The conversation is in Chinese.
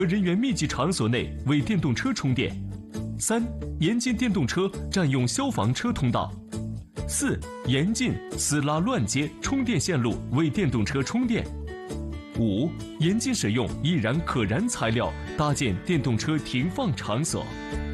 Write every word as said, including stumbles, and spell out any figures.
人员密集场所内为电动车充电；三、严禁电动车占用消防车通道；四、严禁私拉乱接充电线路为电动车充电；五、严禁使用易燃可燃材料搭建电动车停放场所。